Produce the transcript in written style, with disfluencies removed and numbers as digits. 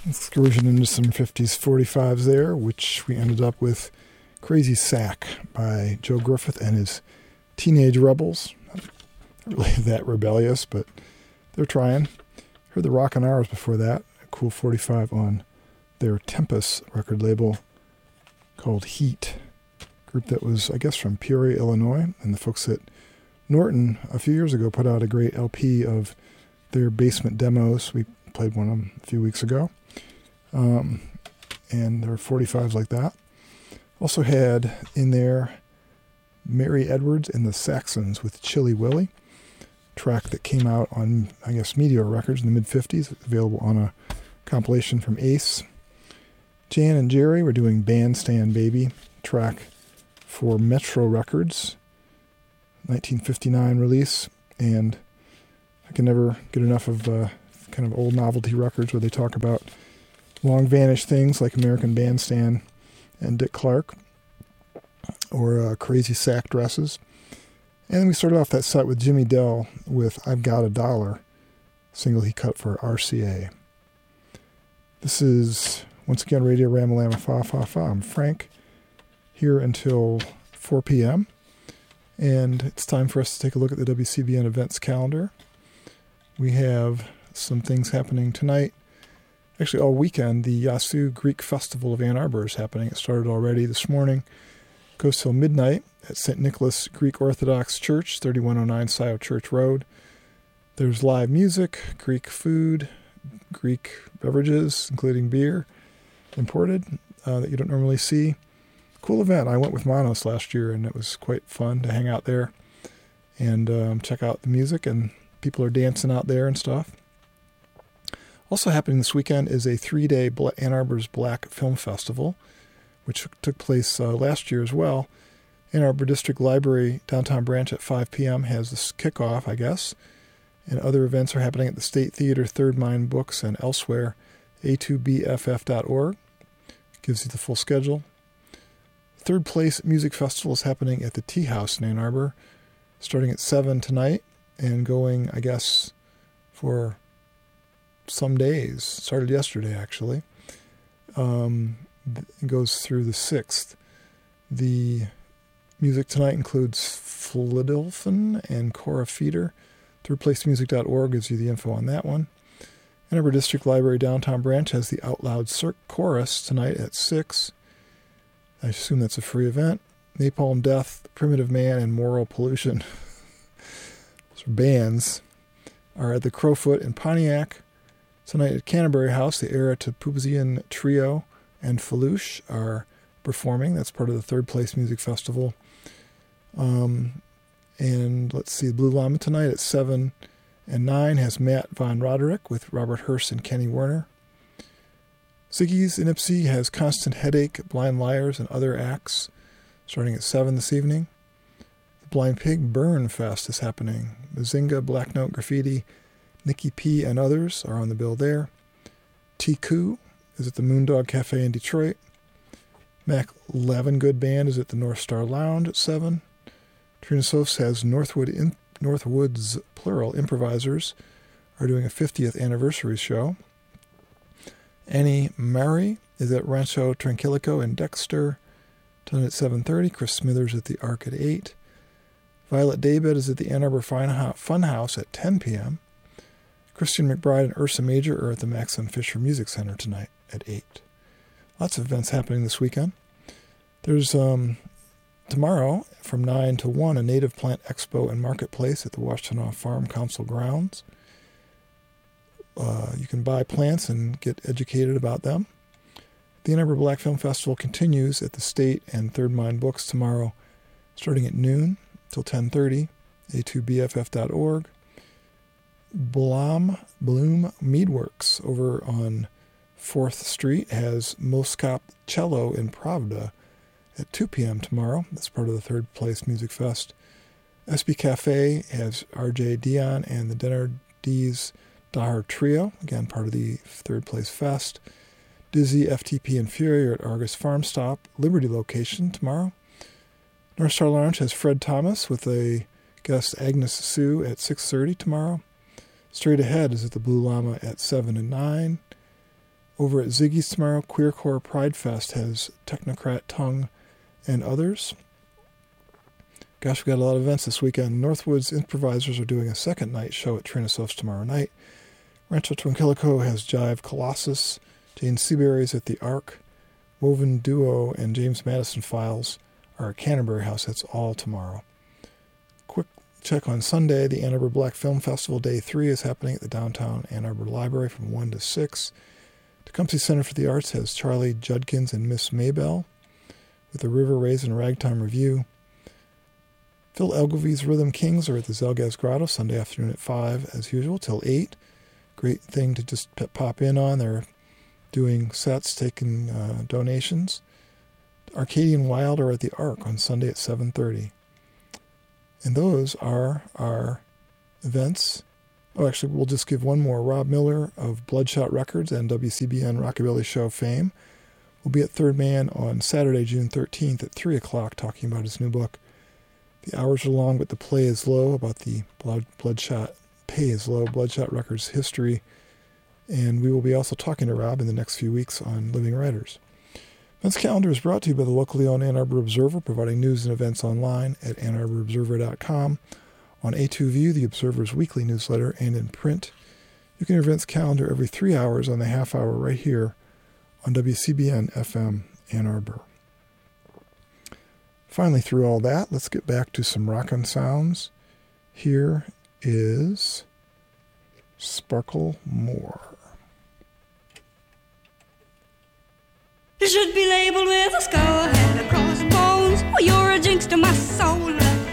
excursion into some 50s 45s there, which we ended up with Crazy Sack by Joe Griffith and his Teenage Rebels. Not really that rebellious, but they're trying. Heard the Rockin' Hours before that, a cool 45 on their Tempest record label called Heat. Group that was, I guess, from Peoria, Illinois, and the folks at Norton a few years ago put out a great LP of their basement demos. We played one of them a few weeks ago. And there are 45s like that. Also had in there Mary Edwards and the Saxons with Chilly Willy, track that came out on, I guess, Meteor Records in the mid-50s, available on a compilation from Ace. Jan and Jerry were doing Bandstand Baby, track for Metro Records, 1959 release, and I can never get enough of kind of old novelty records where they talk about long-vanished things like American Bandstand and Dick Clark, or Crazy Sack Dresses. And then we started off that set with Jimmy Dell with I've Got a Dollar, single he cut for RCA. This is, once again, Radio Ramalama Fa Fa Fa. I'm Frank, here until 4 p.m., and it's time for us to take a look at the WCBN events calendar. We have some things happening tonight. Actually, all weekend, the Yasu Greek Festival of Ann Arbor is happening. It started already this morning. Goes till midnight at St. Nicholas Greek Orthodox Church, 3109 Scioto Church Road. There's live music, Greek food, Greek beverages, including beer, imported, that you don't normally see. Cool event. I went with Manos last year, and it was quite fun to hang out there and check out the music, and people are dancing out there and stuff. Also happening this weekend is a 3-day Ann Arbor's Black Film Festival, which took place last year as well. Ann Arbor District Library Downtown Branch at 5 p.m. has this kickoff, I guess. And other events are happening at the State Theater, Third Mind Books, and elsewhere. a2bff.org gives you the full schedule. Third Place Music Festival is happening at the Tea House in Ann Arbor, starting at 7 tonight and going, I guess, for some days. Started yesterday, actually. It goes through the 6th. The music tonight includes Philadelphia and Cora Feeder. ThirdPlaceMusic.org gives you the info on that one. Ann Arbor District Library Downtown Branch has the Out Loud Chorus tonight at 6. I assume that's a free event. Napalm Death, Primitive Man, and Moral Pollution, those are bands, are at the Crowfoot in Pontiac. Tonight at Canterbury House, the Era to Pupuzian Trio and Falouche are performing. That's part of the Third Place Music Festival. And let's see, Blue Llama tonight at 7 and 9 has Matt Von Roderick with Robert Hurst and Kenny Werner. Ziggy's in Ipsy has Constant Headache, Blind Liars, and other acts starting at 7 this evening. The Blind Pig Burn Fest is happening. Mazinga, Black Note Graffiti, Nikki P. and others are on the bill there. T-Coup is at the Moondog Cafe in Detroit. Mac Levin Good Band is at the North Star Lounge at 7. Trina Sofs has Northwoods, plural, improvisers are doing a 50th anniversary show. Annie Murray is at Rancho Tranquilico in Dexter, tonight at 7:30. Chris Smithers at the Arc at 8. Violet Daybed is at the Ann Arbor Funhouse at 10 p.m. Christian McBride and Ursa Major are at the Maxim Fisher Music Center tonight at 8. Lots of events happening this weekend. There's tomorrow from 9 to 1 a native plant expo and marketplace at the Washtenaw Farm Council grounds. You can buy plants and get educated about them. The Ann Arbor Black Film Festival continues at the State and Third Mind Books tomorrow, starting at noon till 10:30. a2bff.org. Bloom Meadworks over on 4th Street has Moskop Cello in Pravda at 2 p.m. tomorrow. That's part of the Third Place Music Fest. SB Cafe has R.J. Dion and the Dinner D's Dahar Trio, again part of the Third Place Fest. Dizzy, FTP, and Fury are at Argus Farm Stop, Liberty location tomorrow. North Star Lounge has Fred Thomas with a guest Agnes Sue at 6:30 tomorrow. Straight Ahead is at the Blue Llama at 7 and 9. Over at Ziggy's tomorrow, Queercore Pride Fest has Technocrat Tongue and others. Gosh, we've got a lot of events this weekend. Northwoods Improvisers are doing a second night show at Trinosoph tomorrow night. Rancho Tronquilico has Jive Colossus. Jane Seabury's at the Ark. Woven Duo and James Madison Files are at Canterbury House. That's all tomorrow. Quick check on Sunday. The Ann Arbor Black Film Festival Day 3 is happening at the downtown Ann Arbor Library from 1 to 6. Tecumseh Center for the Arts has Charlie Judkins and Miss Maybell with the River Rays and Ragtime Review. Phil Elgovy's Rhythm Kings are at the Zelgaz Grotto Sunday afternoon at 5 as usual till 8. Great thing to just pop in on. They're doing sets, taking donations. Arcadian Wild are at the Ark on Sunday at 7:30. And those are our events. Oh, actually, we'll just give one more. Rob Miller of Bloodshot Records and WCBN Rockabilly Show fame will be at Third Man on Saturday, June 13th at 3 o'clock talking about his new book. The hours are long, but the play is low, about the Bloodshot Records history. And we will be also talking to Rob in the next few weeks on Living Writers. Events calendar is brought to you by the locally owned Ann Arbor Observer, providing news and events online at AnnArborObserver.com, on A2View, the Observer's weekly newsletter, and in print. You can hear events calendar every 3 hours on the half hour right here on WCBN FM Ann Arbor. Finally, through all that, let's get back to some rockin' sounds. Here is Sparkle Moore. You should be labeled with a skull and a crossbones. Well, you're a jinx to my soul.